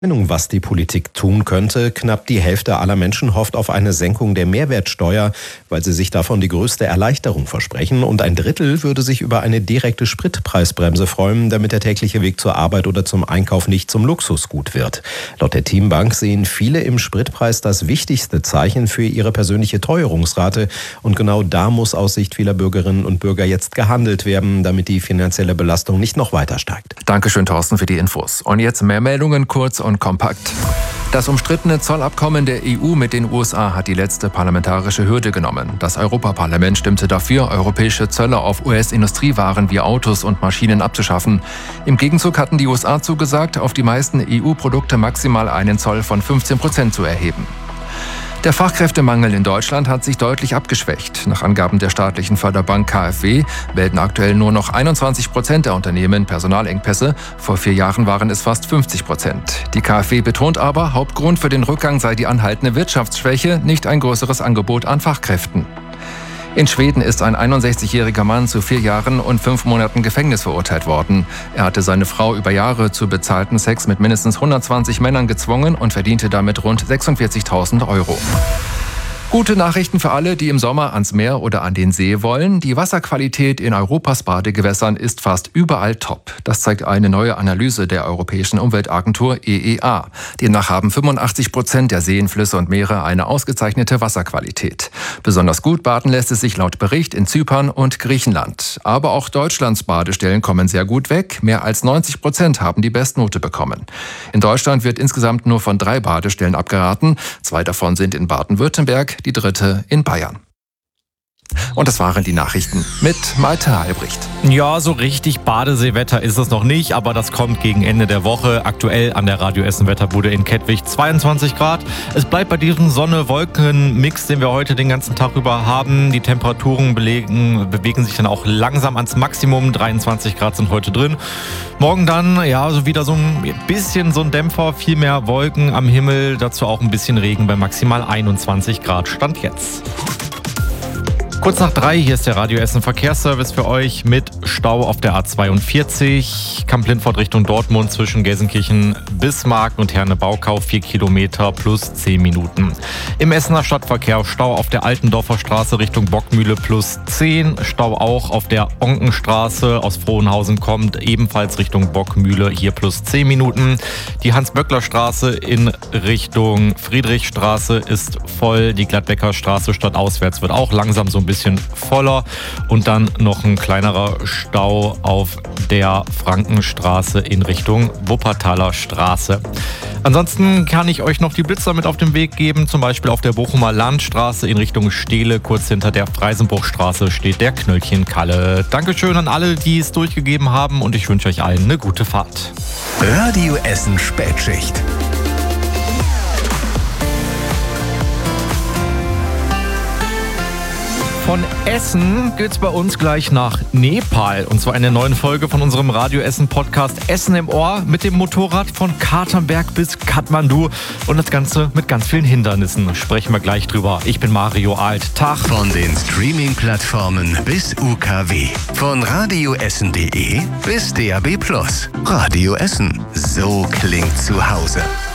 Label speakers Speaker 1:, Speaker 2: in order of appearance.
Speaker 1: Was die Politik tun könnte. Knapp die Hälfte aller Menschen hofft auf eine Senkung der Mehrwertsteuer, weil sie sich davon die größte Erleichterung versprechen. Und ein Drittel würde sich über eine direkte Spritpreisbremse freuen, damit der tägliche Weg zur Arbeit oder zum Einkauf nicht zum Luxusgut wird. Laut der Teambank sehen viele im Spritpreis das wichtigste Zeichen für ihre persönliche Teuerungsrate. Und genau da muss aus Sicht vieler Bürgerinnen und Bürger jetzt gehandelt werden, damit die finanzielle Belastung nicht noch weiter steigt.
Speaker 2: Dankeschön, Thorsten, für die Infos. Und jetzt mehr Meldungen, kurz und kompakt. Das umstrittene Zollabkommen der EU mit den USA hat die letzte parlamentarische Hürde genommen. Das Europaparlament stimmte dafür, europäische Zölle auf US-Industriewaren wie Autos und Maschinen abzuschaffen. Im Gegenzug hatten die USA zugesagt, auf die meisten EU-Produkte maximal einen Zoll von 15% zu erheben. Der Fachkräftemangel in Deutschland hat sich deutlich abgeschwächt. Nach Angaben der staatlichen Förderbank KfW melden aktuell nur noch 21% der Unternehmen Personalengpässe. Vor 4 Jahren waren es fast 50%. Die KfW betont aber, Hauptgrund für den Rückgang sei die anhaltende Wirtschaftsschwäche, nicht ein größeres Angebot an Fachkräften. In Schweden ist ein 61-jähriger Mann zu 4 Jahren und 5 Monaten Gefängnis verurteilt worden. Er hatte seine Frau über Jahre zu bezahlten Sex mit mindestens 120 Männern gezwungen und verdiente damit rund 46.000 Euro. Gute Nachrichten für alle, die im Sommer ans Meer oder an den See wollen. Die Wasserqualität in Europas Badegewässern ist fast überall top. Das zeigt eine neue Analyse der Europäischen Umweltagentur EEA. Demnach haben 85% der Seen, Flüsse und Meere eine ausgezeichnete Wasserqualität. Besonders gut baden lässt es sich laut Bericht in Zypern und Griechenland. Aber auch Deutschlands Badestellen kommen sehr gut weg. Mehr als 90% haben die Bestnote bekommen. In Deutschland wird insgesamt nur von 3 Badestellen abgeraten. 2 davon sind in Baden-Württemberg, die 3. in Bayern. Und das waren die Nachrichten mit Malte Albrecht.
Speaker 3: Ja, so richtig Badeseewetter ist es noch nicht, aber das kommt gegen Ende der Woche. Aktuell an der Radio Essen Wetterbude in Kettwig 22 Grad. Es bleibt bei diesem Sonne-Wolken-Mix, den wir heute den ganzen Tag über haben. Die Temperaturen bewegen sich dann auch langsam ans Maximum. 23 Grad sind heute drin. Morgen dann, ja, so wieder so ein bisschen so ein Dämpfer, viel mehr Wolken am Himmel. Dazu auch ein bisschen Regen bei maximal 21 Grad. Stand jetzt. Kurz nach 3, hier ist der Radio Essen Verkehrsservice für euch mit Stau auf der A42, Kamp-Lindfort Richtung Dortmund zwischen Gelsenkirchen, Bismarck und Herne-Baukau 4 Kilometer plus 10 Minuten. Im Essener Stadtverkehr Stau auf der Altendorfer Straße Richtung Bockmühle plus 10, Stau auch auf der Onkenstraße aus Frohnhausen kommt ebenfalls Richtung Bockmühle, hier plus 10 Minuten. Die Hans-Böckler-Straße in Richtung Friedrichstraße ist voll, die Gladbecker Straße stadtauswärts wird auch langsam so ein bisschen voller und dann noch ein kleinerer Stau auf der Frankenstraße in Richtung Wuppertaler Straße. Ansonsten kann ich euch noch die Blitzer mit auf den Weg geben, zum Beispiel auf der Bochumer Landstraße in Richtung Steele, kurz hinter der Freisenbruchstraße steht der Knöllchen-Kalle. Dankeschön an alle, die es durchgegeben haben und ich wünsche euch allen eine gute Fahrt.
Speaker 4: Radio Essen Spätschicht.
Speaker 3: Von Essen geht's bei uns gleich nach Nepal. Und zwar eine neue Folge von unserem Radio Essen Podcast Essen im Ohr mit dem Motorrad von Katernberg bis Kathmandu. Und das Ganze mit ganz vielen Hindernissen. Sprechen wir gleich drüber. Ich bin Mario Alt. Tag.
Speaker 4: Von den Streaming-Plattformen bis UKW. Von radioessen.de bis DAB+. Radio Essen. So klingt zu Hause.